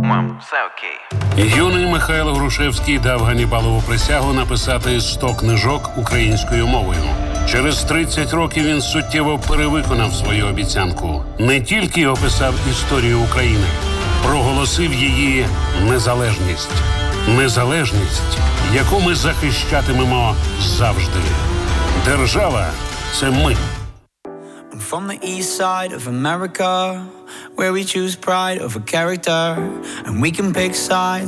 мам, все окей. Юний Михайло Грушевський дав Ганнібалову присягу написати 100 книжок українською мовою. Через 30 років він суттєво перевиконав свою обіцянку. Не тільки описав історію України, проголосив її незалежність. Незалежність, яку ми захищатимемо завжди. Держава – це ми. I'm from the east side of America, where we choose pride over character, and we can pick sides